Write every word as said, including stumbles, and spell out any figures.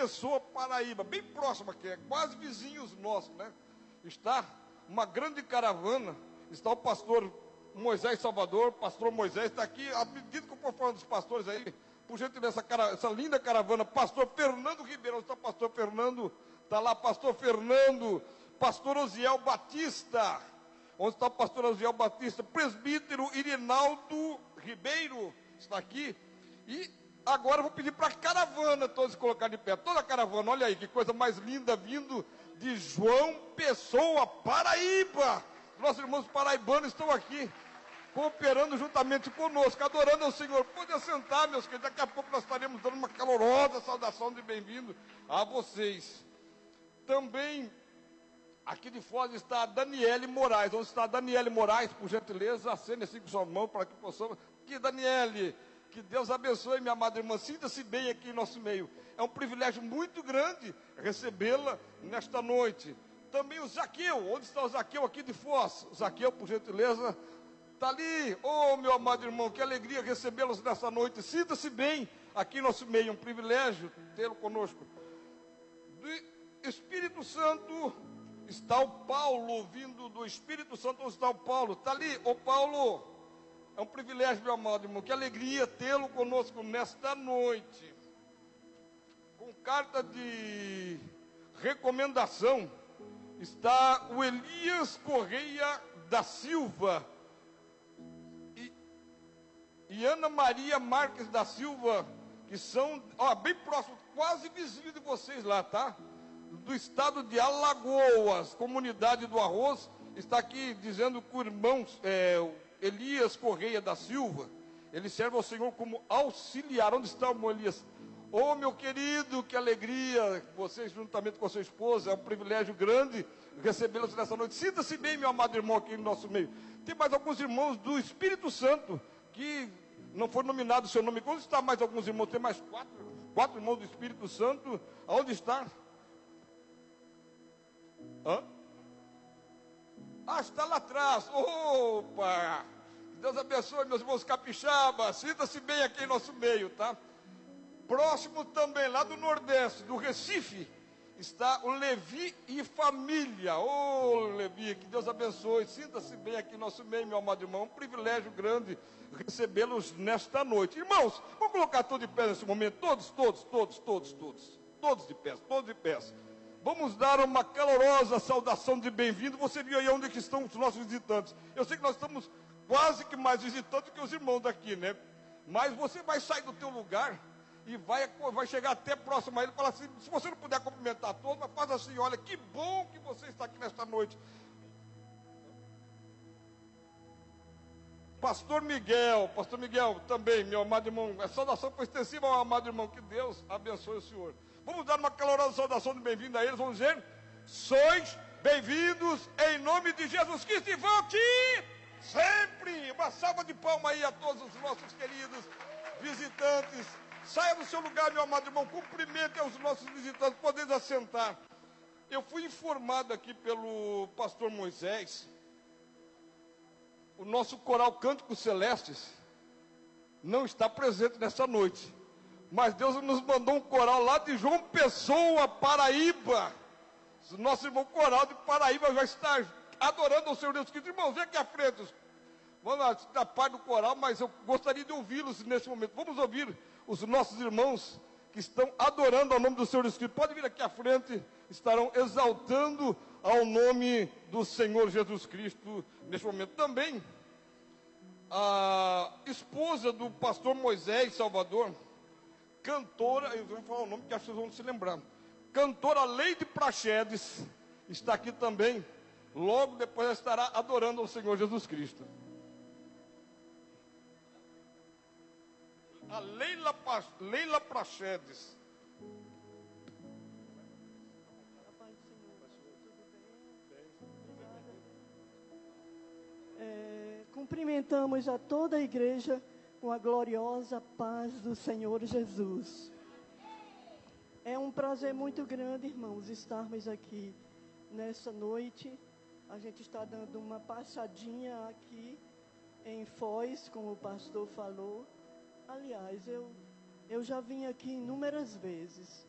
Pessoa, Paraíba, bem próximo aqui, é quase vizinhos nossos, né? Está uma grande caravana, está o pastor Moisés Salvador, pastor Moisés está aqui, à medida que eu for falando dos pastores aí, por gentileza, essa, essa linda caravana, pastor Fernando Ribeiro, onde está o pastor Fernando? Está lá pastor Fernando, pastor Osiel Batista, onde está o pastor Osiel Batista, presbítero Irinaldo Ribeiro, está aqui, e agora eu vou pedir para a caravana todos colocar de pé, toda a caravana, olha aí, que coisa mais linda, vindo de João Pessoa, Paraíba. Nossos irmãos paraibanos estão aqui, cooperando juntamente conosco, adorando ao Senhor. Pode sentar, meus queridos, daqui a pouco nós estaremos dando uma calorosa saudação de bem-vindo a vocês. Também, aqui de fora está a Daniele Moraes. Onde está a Daniele Moraes, por gentileza, acende assim com sua mão para que possamos. Aqui, Daniele, que Deus abençoe, minha amada irmã, sinta-se bem aqui em nosso meio. É um privilégio muito grande recebê-la nesta noite. Também o Zaqueu, onde está o Zaqueu aqui de Foz? O Zaqueu, por gentileza, está ali. Oh, meu amado irmão, que alegria recebê-los nessa noite. Sinta-se bem aqui em nosso meio, é um privilégio tê-lo conosco. Do Espírito Santo está o Paulo, vindo do Espírito Santo, onde está o Paulo? Está ali, ô Paulo, é um privilégio, meu amado irmão, que alegria tê-lo conosco nesta noite. Com carta de recomendação, está o Elias Correia da Silva e, e Ana Maria Marques da Silva, que são, ó, bem próximos, quase vizinhos de vocês lá, tá? Do estado de Alagoas, comunidade do Arroz, está aqui dizendo que o irmão é, Elias Correia da Silva, ele serve ao Senhor como auxiliar. Onde está o irmão Elias? Oh, meu querido, que alegria, vocês juntamente com a sua esposa, é um privilégio grande recebê-los nessa noite. Sinta-se bem, meu amado irmão, aqui no nosso meio. Tem mais alguns irmãos do Espírito Santo, que não foi nominado o seu nome. Onde está mais alguns irmãos? Tem mais quatro, quatro irmãos do Espírito Santo. Aonde está? Hã? Ah, está lá atrás. Opa! Deus abençoe, meus irmãos capixabas. Sinta-se bem aqui em nosso meio, tá? Próximo também, lá do Nordeste, do Recife, está o Levi e família. Ô, oh, Levi, que Deus abençoe. Sinta-se bem aqui em nosso meio, meu amado irmão. É um privilégio grande recebê-los nesta noite. Irmãos, vamos colocar todos de pé nesse momento. Todos, todos, todos, todos, todos. Todos de pé, todos de pé. Vamos dar uma calorosa saudação de bem-vindo. Você viu aí onde que estão os nossos visitantes. Eu sei que nós estamos quase que mais visitantes que os irmãos daqui, né? Mas você vai sair do teu lugar e vai, vai chegar até próximo a ele e falar assim, se você não puder cumprimentar todos, mas faz assim, olha, que bom que você está aqui nesta noite. Pastor Miguel, Pastor Miguel também, meu amado irmão, a saudação foi extensiva ao amado irmão, que Deus abençoe o senhor. Vamos dar uma calorosa saudação de bem-vindo a eles, vamos dizer, sois bem-vindos em nome de Jesus Cristo e volte sempre. Uma salva de palmas aí a todos os nossos queridos visitantes. Saia do seu lugar, meu amado irmão, cumprimente aos nossos visitantes, podemos assentar. Eu fui informado aqui pelo pastor Moisés, o nosso coral Cânticos Celestes não está presente nessa noite. Mas Deus nos mandou um coral lá de João Pessoa, Paraíba. O nosso irmão coral de Paraíba já está adorando ao Senhor Deus Cristo. Irmãos, vem aqui à frente. Vamos lá, da parte do coral, mas eu gostaria de ouvi-los nesse momento. Vamos ouvir os nossos irmãos que estão adorando ao nome do Senhor Deus Cristo. Pode vir aqui à frente, estarão exaltando ao nome do Senhor Jesus Cristo nesse momento. Também, a esposa do pastor Moisés Salvador, cantora, eu vou falar o nome que acho que vocês vão se lembrar, cantora Leide Praxedes, está aqui também, logo depois ela estará adorando ao Senhor Jesus Cristo. A Leila, Leila Praxedes. É, cumprimentamos a toda a igreja com a gloriosa paz do Senhor Jesus. É um prazer muito grande, irmãos, estarmos aqui nessa noite. A gente está dando uma passadinha aqui em Foz, como o pastor falou. Aliás, eu, eu já vim aqui inúmeras vezes.